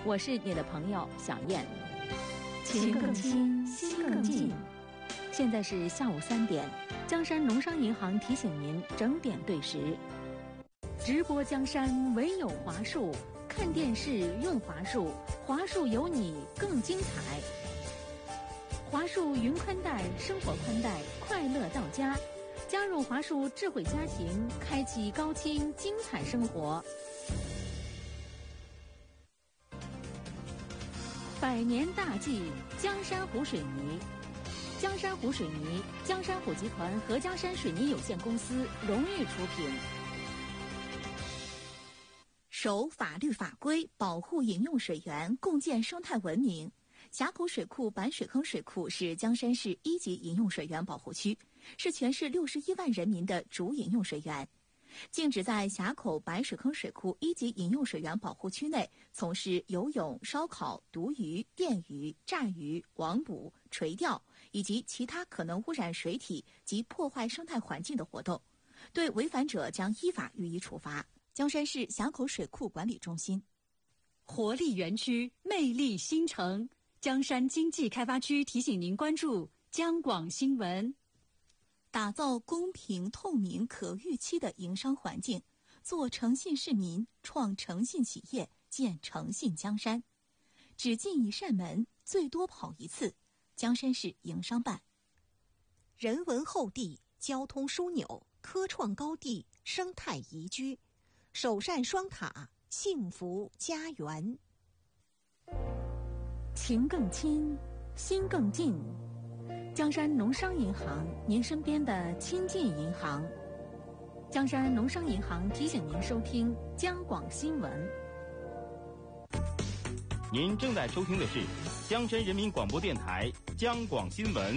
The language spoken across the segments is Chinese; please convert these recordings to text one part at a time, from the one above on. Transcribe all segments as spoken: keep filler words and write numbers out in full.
我是你的朋友小燕。情更亲，心更近。现在是下午三点，江山农商银行提醒您整点对时。直播江山唯有华数，看电视用华数，华数有你更精彩。华数云宽带，生活宽带，快乐到家。加入华数智慧家庭，开启高清精彩生活。百年大计，江山湖水泥。江山湖水泥，江山湖集团和江山水泥有限公司荣誉出品。 守法律法规，保护饮用水源，共建生态文明。峡口水库板水坑水库是江山市一级饮用水源保护区，是全市六十一万人民的主饮用水源。禁止在峡口板水坑水库一级饮用水源保护区内从事游泳、烧烤、毒鱼、电鱼、炸鱼、网捕、垂钓以及其他可能污染水体及破坏生态环境的活动，对违反者将依法予以处罚。江山市峡口水库管理中心。 活力园区，魅力新城。江山经济开发区提醒您关注江广新闻。 打造公平、透明、可预期的营商环境，做诚信市民，创诚信企业，建诚信江山。只进一扇门，最多跑一次。江山市营商办。 人文厚地，交通枢纽，科创高地，生态宜居，首善双塔，幸福家园。 情更亲，心更近。江山农商银行，您身边的亲近银行。江山农商银行提醒您收听江广新闻。 您正在收听的是江山人民广播电台江广新闻。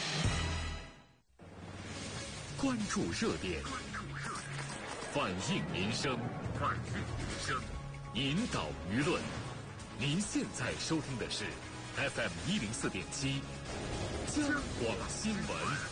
关注热点，反映民生，反映民生，引导舆论。您现在收听的是 F M 一零四点七。江广新闻。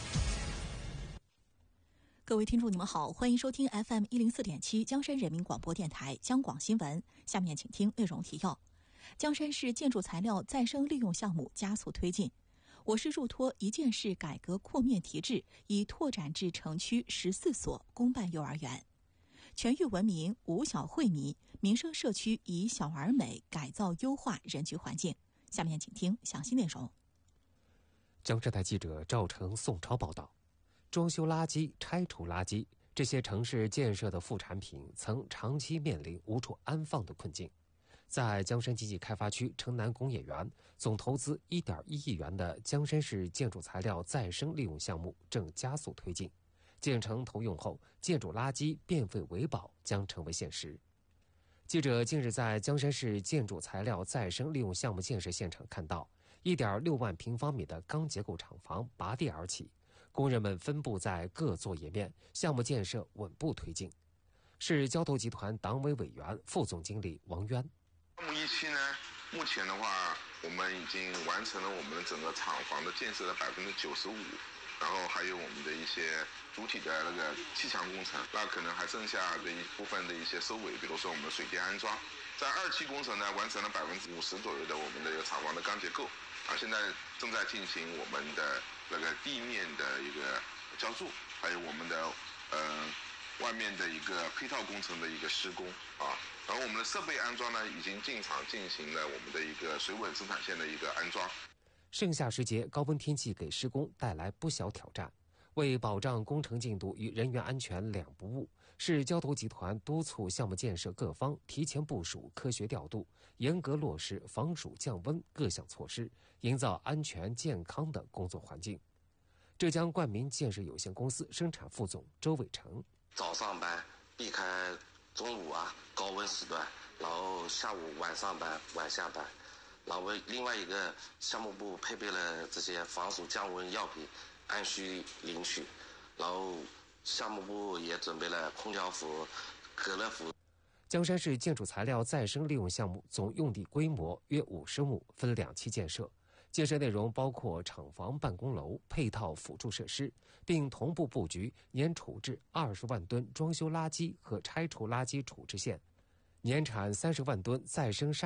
各位听众你们好，欢迎收听 F M 一零四点七江山人民广播电台江广新闻。下面请听内容提要。江山市建筑材料再生利用项目加速推进。我市入托一建市改革扩面提质，已拓展至城区十四所公办幼儿园。全域文明无小惠民，民生社区以小而美改造优化人居环境。下面请听详细内容。 江浙台记者赵成、宋超报道，装修垃圾、拆除垃圾，这些城市建设的副产品曾长期面临无处安放的困境。在江山经济开发区城南工业园，总投资一点一亿元的江山市建筑材料再生利用项目正加速推进。建成投用后，建筑垃圾变废为宝将成为现实。记者近日在江山市建筑材料再生利用项目建设现场看到，一点六万平方米的钢结构厂房拔地而起，工人们分布在各作业面，项目建设稳步推进。市交投集团党委委员、副总经理王渊。 项目一期呢，目前的话，我们已经完成了我们整个厂房的建设的百分之九十五。然后还有我们的一些主体的那个砌墙工程，那可能还剩下的一部分的一些收尾，比如说我们的水电安装。在二期工程呢，完成了百分之五十左右的我们的一个厂房的钢结构，啊，现在正在进行我们的那个地面的一个浇筑，还有我们的呃外面的一个配套工程的一个施工啊。然后我们的设备安装呢，已经进场进行了我们的一个水稳生产线的一个安装。 盛夏时节，高温天气给施工带来不小挑战。为保障工程进度与人员安全两不误，市交投集团督促项目建设各方提前部署、科学调度，严格落实防暑降温各项措施，营造安全健康的工作环境。浙江冠民建设有限公司生产副总周伟成： 早上班避开中午啊高温时段，然后下午晚上班晚下班。然后另外一个项目部配备了这些防暑降温药品，按需领取。然后项目部也准备了空调服、隔热服。 江山市建筑材料再生利用项目总用地规模约五十亩，分两期建设。建设内容包括厂房、办公楼、配套辅助设施，并同步布局年处置二十万吨装修垃圾和拆除垃圾处置线，年产三十万吨再生